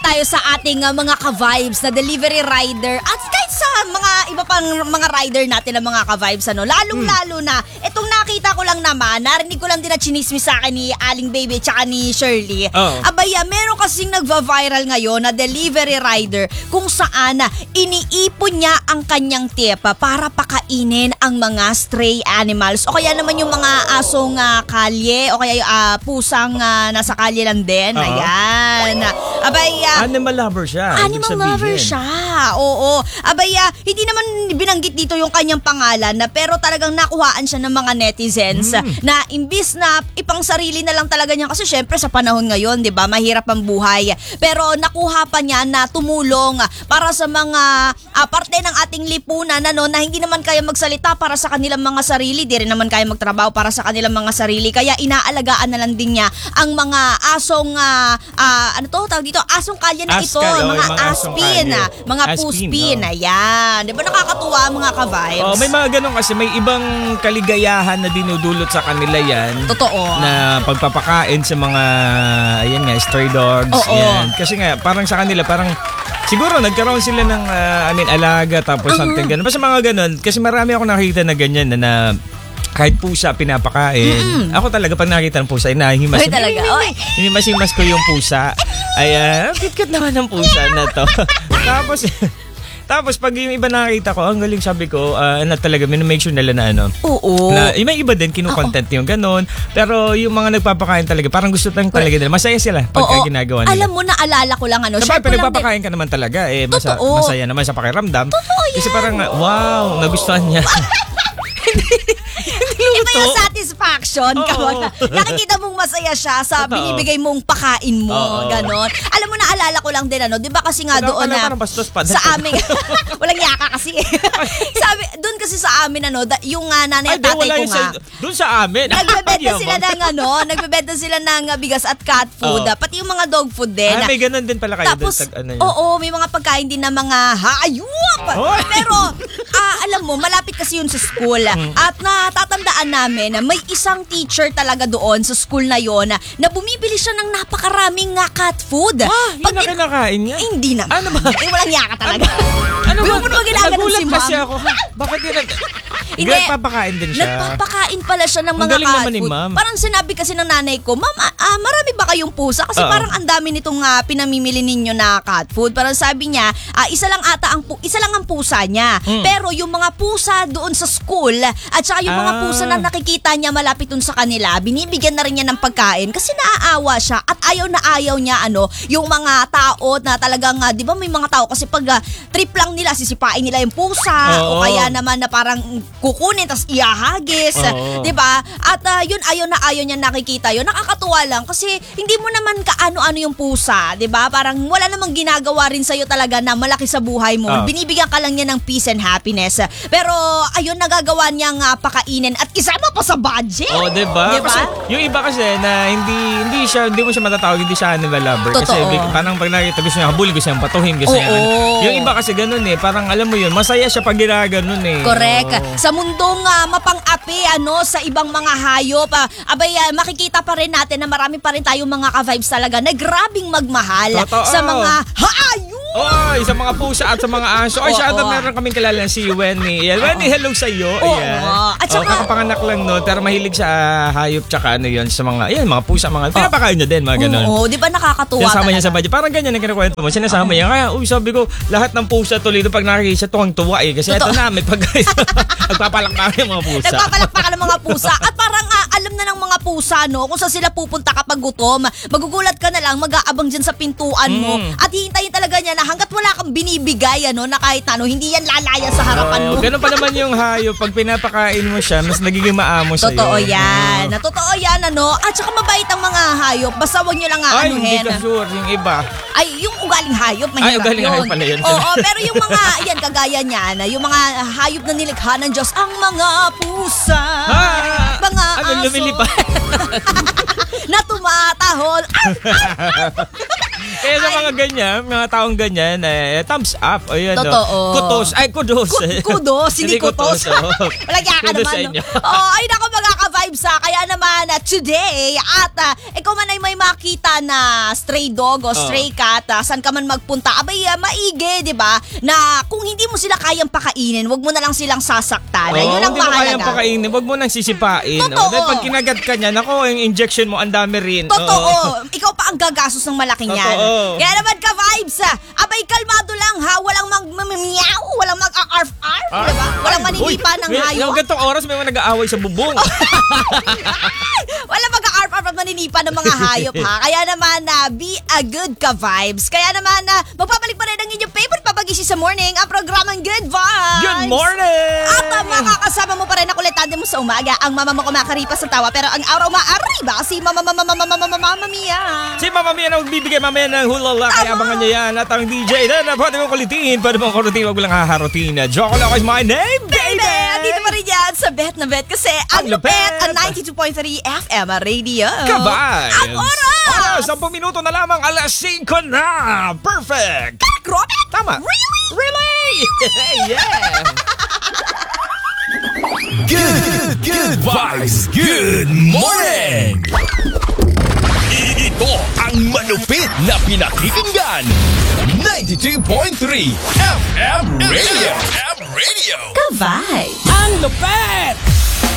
tayo sa ating mga ka-vibes na delivery rider at kahit sa mga iba pang mga rider natin na mga ka-vibes, lalong-lalo na itong nakita ko lang naman, narinig ko lang din na chinismis sa akin ni Aling Baby tsaka ni Shirley. Abaya, meron kasing nagva-viral ngayon na delivery rider kung saan iniipon niya ang kanyang tip para pakainin ang mga stray animals o kaya naman yung mga asong kalye o kaya pusang nasa kalye lang din. Ayan. Abaya, animal lover siya. Animal lover siya. Oo. Abaya, hindi naman binanggit dito yung kanyang pangalan pero talagang nakuhaan siya ng mga netizens na imbis na ipang sarili na lang talaga niya kasi syempre sa panahon ngayon, 'di ba? Mahirap ang buhay. Pero nakuha pa niya na tumulong para sa mga parte ng ating lipunan na hindi naman kaya magsalita para sa kanilang mga sarili, di rin naman kaya magtrabaho para sa kanilang mga sarili. Kaya inaalagaan na lang din niya ang mga asong tawag dito? Asong kalye na ito, mga aspin, mga puspin. Ayan. 'Di ba nakakatuwa mga ka-vibes? May mga ganun kasi may ibang kaligayahan na dinudulot sa kanila yan. Totoo. Na pagpapakain sa mga stray dogs. Yan. Kasi nga parang sa kanila siguro nagkaroon sila ng alaga tapos something ganun. Basta mga ganun kasi marami ako nakikita na ganyan na kahit pusa pinapakain. Ako talaga pag nakita ng pusa, inahimas. Hinimas ko yung pusa. Ay, cute naman ng pusa na to. Tapos pag yung iba nakita ko, ang galing sabi ko, talaga, make sure nila na Oo. Na, may iba din, kinukontent yung ganun. Pero yung mga nagpapakain talaga, parang gusto lang talaga nila. Masaya sila pagka ginagawa nila. Alam mo, naalala ko lang Siyempre, nagpapakain ka naman talaga. Masaya naman sa pakiramdam. Totoo yan. Kasi parang, wow, nagustuhan niya. Iba yung satisfaction kapag nakikita mong masaya siya sa binibigay mong pakain mo, ganon. Alam mo, naalala ko lang din, di ba kasi nga doon na sa amin, walang yaka kasi. Doon kasi sa amin, yung nanay at tatay ko nga. Doon sa amin? Nagbebenta sila ng bigas at cat food, pati yung mga dog food din. May ganon din pala kayo. Tapos, may mga pagkain din na mga hayop. Pero, alam mo, malapit kasi yun sa school. At natatandaan namin na may isang teacher talaga doon sa school na yon na bumibili siya ng napakaraming cat food. Yun na kinakain niya? Hindi naman. Ano ba? Walang yaka talaga. Nagulat kasi ako. Bakit yun? Nagpapakain din siya. Nagpapakain pala siya ng mga cat food. Parang sinabi kasi ng nanay ko, Ma'am, marami ba kayong pusa? Kasi parang ang dami nitong pinamimili ninyo na cat food. Parang sabi niya, isa lang ang pusa niya. Pero yung mga pusa doon sa school at saka yung mga pusa na nakikita niya malapit dun sa kanila, binibigyan na rin niya ng pagkain kasi naaawa siya at ayaw na ayaw niya yung mga tao na talagang, di ba may mga tao kasi pag trip lang nila, sisipain nila yung pusa o kaya naman na parang kukunin tas iahagis, di ba? At yun ayaw na ayaw niya nakikita yun. Nakakatuwa lang kasi hindi mo naman kaano-ano yung pusa, di ba? Parang wala namang ginagawa rin sa'yo talaga na malaki sa buhay mo. Binibigyan ka lang niya ng peace and happiness. Pero ayun, nagagawa niyang pakainin at isama pa sa budget. Diba? Kasi yung iba kasi na hindi mo siya matatawag, hindi siya animal lover. Kasi parang pag nakita gusto niya habulin, gusto niya patuhin, gusto niya yung iba kasi ganun parang alam mo yun, masaya siya pag ginaganon Correct. Sa mundong mapang-api sa ibang mga hayop, makikita pa rin natin na marami pa rin tayong mga ka-vibes talaga na grabing magmahal sa mga hayop. Sa mga pusa at sa mga aso. Shoutout, meron kaming kilala si Wenny. Wenny, hello sa iyo. At saka kakapanganak lang pero mahilig sa hayop tsaka sa mga pusa, mga pinapakain niya din, mga ganun. Di ba nakakatuwa? Sinasama niya sa budget. Parang ganyan ang kinukwento mo. Sinasama niya. Kaya, sabi ko, lahat ng pusa tuloy pag nakikita tuwang-tuwa kasi ito na, may pagkain. Nagpapalakpakan yung mga pusa. Nagpapalakpakan ng mga pusa. At parang alam na ng mga pusa, kung saan sila pupunta kapag gutom. Magugulat ka na lang, mag-aabang dyan sa pintuan mo. At hihintayin talaga niya na hanggat wala kang binibigay, na kahit hindi yan lalaya sa harapan mo. Ganun pa naman yung hayop. Pag pinapakain mo siya, mas nagiging maamo sa'yo. Totoo yan. Totoo yan, At saka mabait ang mga hayop. Basta huwag nyo lang hindi ka sure. Yung iba. Yung ugaling hayop, mahirap ugaling hayop pala yun. Pero yung mga, kagaya niyan, yung mga hayop na nilikha ng Diyos, ang mga pusa, mga aso, na tumatahol. Kaya sa mga ganyan, mga taong ganyan, thumbs up. Ayan, totoo. Kudos. Kudos, hindi kutos. Walang yaka naman. Ay, naku, mga ka-vibes kaya naman today at ikaw man ay may makita na stray dog o stray cat, saan ka man magpunta, abay maigi, di ba? Na kung hindi mo sila kayang pakainin, wag mo na lang silang sasaktan. Yun ang hindi mo kayang mahalaga. pakainin, wag mo nang sisipain. Totoo. Dahil pag kinagat ka niya, nako, yung injection mo, ang dami rin. Totoo. Ikaw pa ang gagastos ng malaking yan. Totoo. Kaya naman ka-vibes, abay kalmado lang ha, walang mag-meow, walang mag-arf-arf, diba? Walang maninipa ng hayop. Yung gantong oras, may mga nag-aaway sa bubong. Wala mag-arp-arp at maninipa ng mga hayop ha. Kaya naman be a good ka-vibes. Kaya naman magpapalik pa rin ang inyong favorite papagising sa morning, ang programang Good Vibes. Good morning! At makakasama mo pa rin ako letande mo sa umaga. Ang mama mo kumakaripas sa tawa pero ang araw maariba si Mama Mia. Si Mama Mia na magbibigay mamaya ng hulala. Kaya abangan niyo yan. At ang DJ na pwede mong kulitin. Pwede mong kulitin. Huwag lang haharutin. Joke lang is my name, baby! Dito pa rin yan sa Bet na Bet kasi ang lupet ang 92.3 FM Radio. Kabay! Ang oras! 10 minuto na lamang, alas 5 na! Perfect! Grabe! Tama! Really? Really? Yeah! Good vibes. Good morning. Ito ang malupit na pinakikinggan. 92.3 FM Radio. Ka-vibe! Ang lupet!